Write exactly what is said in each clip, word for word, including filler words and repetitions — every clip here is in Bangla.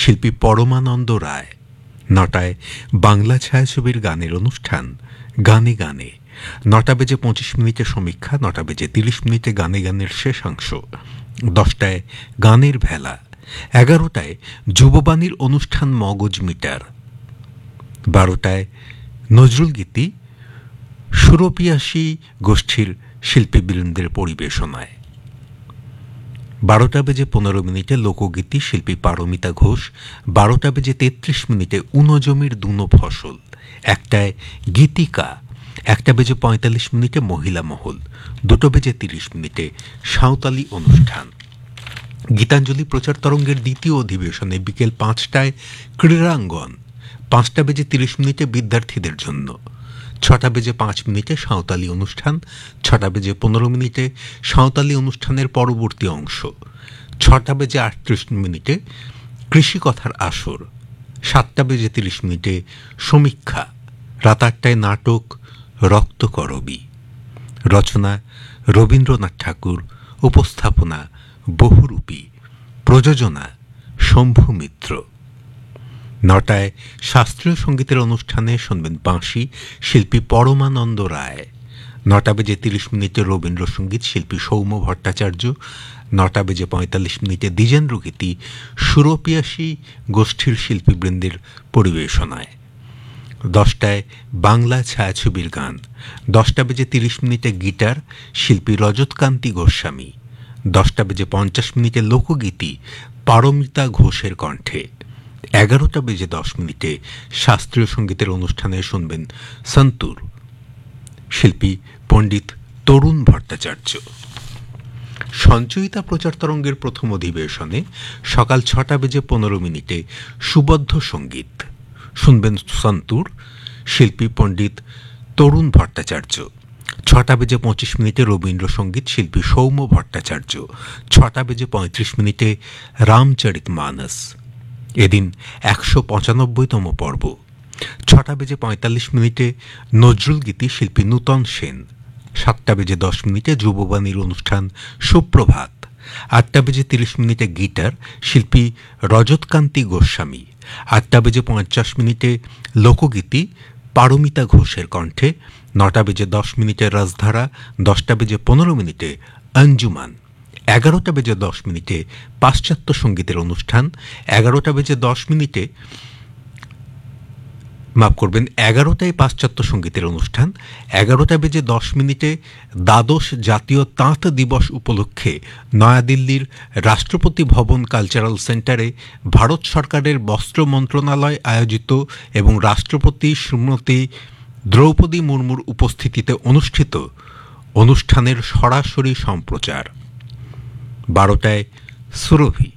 শিল্পী পরমানন্দ রায়। নটায় বাংলা ছায়াছবির গানের অনুষ্ঠান গানে গানে। নটা বেজে পঁচিশ মিনিটে সমীক্ষা, নটা বেজে তিরিশ মিনিটে গানে গানের শেষাংশ। দশটায় গানের ভেলা। এগারোটায় যুববাণীর অনুষ্ঠান মগজ মিটার। বারোটায় নজরুল গীতি সুরপিয়াসী গোষ্ঠীর শিল্পীবৃন্দের পরিবেশনায়। বারোটা বেজে পনেরো মিনিটে লোকগীতি শিল্পী পারমিতা ঘোষ। বারোটা বেজে তেত্রিশ মিনিটে উনো জমির দুনো ফসল। একটায় গীতিকা। একটা বেজে পঁয়তাল্লিশ মিনিটে মহিলা মহল। দুটো বেজে তিরিশ মিনিটে সাঁওতালি অনুষ্ঠান। গীতাঞ্জলি প্রচার তরঙ্গের দ্বিতীয় অধিবেশনে বিকেল পাঁচটায় ক্রীড়াঙ্গন। পাঁচটা বেজে তিরিশ মিনিটে বিদ্যার্থীদের জন্য। ছটা বেজে পাঁচ মিনিটে সাঁওতালি অনুষ্ঠান। ছটা বেজে পনেরো মিনিটে সাঁওতালি অনুষ্ঠানের পরবর্তী অংশ। ছটা বেজে আটত্রিশ মিনিটে কৃষিকথার আসর। সাতটা বেজে তিরিশ মিনিটে সমীক্ষা। রাত আটটায় নাটক রক্তকরবী। রচনা রবীন্দ্রনাথ ঠাকুর। উপস্থাপনা বহুরূপী। প্রযোজনা শম্ভু মিত্র। নটায় শাস্ত্রীয় সঙ্গীতের অনুষ্ঠানে শুনবেন বাঁশি শিল্পী পরমানন্দ রায়। নটা বেজে তিরিশ মিনিটে রবীন্দ্রসঙ্গীত শিল্পী সৌম্য ভট্টাচার্য। নটা বেজে পঁয়তাল্লিশ মিনিটে দ্বিজেন্দ্র গীতি সুরপিয়াসী গোষ্ঠীর শিল্পীবৃন্দের পরিবেশনায়। দশটায় বাংলা ছায়াছবির গান। দশটা বেজে তিরিশ মিনিটে গিটার শিল্পী রজতকান্তি গোস্বামী। দশটা বেজে পঞ্চাশ মিনিটে লোকগীতি পারমিতা ঘোষের কণ্ঠে। এগারোটা বেজে দশ মিনিটে শাস্ত্রীয় সঙ্গীতের অনুষ্ঠানে শুনবেন সন্তুর শিল্পী পণ্ডিত তরুণ ভট্টাচার্য। সঞ্চয়িতা প্রচার তরঙ্গের প্রথম অধিবেশনে সকাল ছটা বেজে পনেরো মিনিটে সুবদ্ধ সঙ্গীত শুনবেন সন্তুর শিল্পী পণ্ডিত তরুণ ভট্টাচার্য। ছটা বেজে পঁচিশ মিনিটে রবীন্দ্রসঙ্গীত শিল্পী সৌম্য ভট্টাচার্য। ছটা বেজে পঁয়ত্রিশ মিনিটে রামচরিত মানস, এদিন একশো পঁচানব্বইতম পর্ব। ছটা বেজে পঁয়তাল্লিশ মিনিটে নজরুল গীতি শিল্পী নূতন সেন। সাতটা বেজে দশ মিনিটে যুববাণীর অনুষ্ঠান সুপ্রভাত। আটটা বেজে তিরিশ মিনিটে গিটার শিল্পী রজতকান্তি গোস্বামী। আটটা বেজে পঞ্চাশ মিনিটে লোকগীতি পারমিতা ঘোষের কণ্ঠে। নটা বেজে দশ মিনিটে রাজধারা। দশটা বেজে পনেরো মিনিটে অঞ্জুমান। এগারোটা বেজে দশ মিনিটে পাশ্চাত্য সঙ্গীতের অনুষ্ঠান। এগারোটা বেজে দশ মিনিটে মাফ করবেন এগারোটায় পাশ্চাত্য সঙ্গীতের অনুষ্ঠান। এগারোটা বেজে দশ মিনিটে দ্বাদশ জাতীয় তাঁত দিবস উপলক্ষে নয়াদিল্লির রাষ্ট্রপতি ভবন কালচারাল সেন্টারে ভারত সরকারের বস্ত্র মন্ত্রণালয় আয়োজিত এবং রাষ্ট্রপতি শ্রীমতী দ্রৌপদী মুর্মুর উপস্থিতিতে অনুষ্ঠিত অনুষ্ঠানের সরাসরি সম্প্রচার। বারোটায় সুরভি।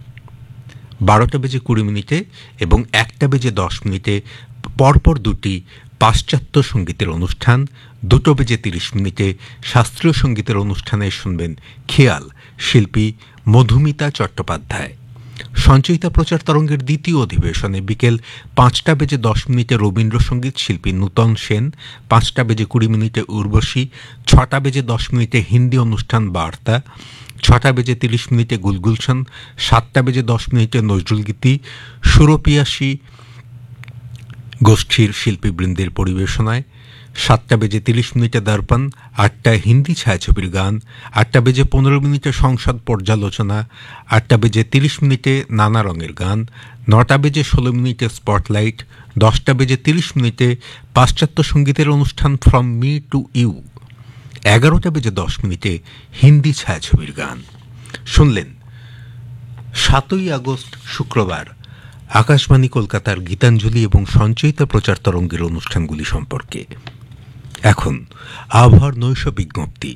বারোটা বেজে কুড়ি মিনিটে এবং একটা বেজে দশ মিনিটে পরপর দুটি পাশ্চাত্য সঙ্গীতের অনুষ্ঠান। দুটো বেজে তিরিশ মিনিটে শাস্ত্রীয় সঙ্গীতের অনুষ্ঠানে শুনবেন খেয়াল শিল্পী মধুমিতা চট্টোপাধ্যায়। সঞ্চয়িতা প্রচার তরঙ্গের দ্বিতীয় অধিবেশনে বিকেল পাঁচটা বেজে দশ মিনিটে রবীন্দ্রসঙ্গীত শিল্পী নূতন সেন। পাঁচটা বেজে কুড়ি মিনিটে উর্বশী। ছটা বেজে দশ মিনিটে হিন্দি অনুষ্ঠান বার্তা। ছটা বেজে তিরিশ মিনিটে গুলগুলশন। সাতটা বেজে দশ মিনিটে নজরুল গীতি সুরপিয়াসী গোষ্ঠীর শিল্পীবৃন্দের পরিবেশনায়। সাতটা বেজে তিরিশ মিনিটে দর্পণ। আটটায় হিন্দি ছায়াছবির গান। আটটা বেজে পনেরো মিনিটে সংসদ পর্যালোচনা। আটটা বেজে তিরিশ মিনিটে নানা রঙের গান। নটা বেজে ষোলো মিনিটে স্পটলাইট। দশটা বেজে তিরিশ মিনিটে পাশ্চাত্য সঙ্গীতের অনুষ্ঠান ফ্রম মি টু ইউ। এগারোটা বেজে দশ মিনিটে হিন্দি ছায়াছবির গান। শুনলেন সাতই আগস্ট শুক্রবার আকাশবাণী কলকাতার গীতাঞ্জলি এবং সঞ্চয়িতা প্রচার তরঙ্গের অনুষ্ঠানগুলি সম্পর্কে। এখন আবহাওয়ার নৈশ বিজ্ঞপ্তি।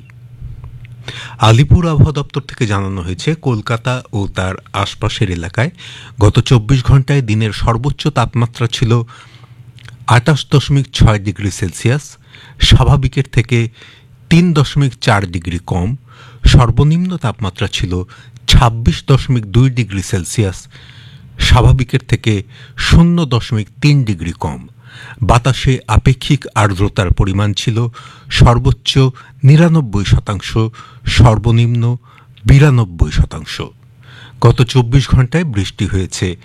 আলিপুর আবহাওয়া দপ্তর থেকে জানানো হয়েছে কলকাতা ও তার আশপাশের এলাকায় গত চব্বিশ ঘন্টায় দিনের সর্বোচ্চ তাপমাত্রা ছিল আটাশ দশমিক ছয় ডিগ্রি সেলসিয়াস, স্বাভাবিকের থেকে তিন দশমিক চার ডিগ্রি কম। সর্বনিম্ন তাপমাত্রা ছিল ছাব্বিশ দশমিক দুই ডিগ্রি সেলসিয়াস, স্বাভাবিকের থেকে শূন্য দশমিক তিন ডিগ্রি কম। বাতাসে আপেক্ষিক আর্দ্রতার পরিমাণ ছিল সর্বোচ্চ নিরানব্বই শতাংশ, সর্বনিম্ন বিরানব্বই শতাংশ। গত চব্বিশ ঘন্টায় বৃষ্টি হয়েছে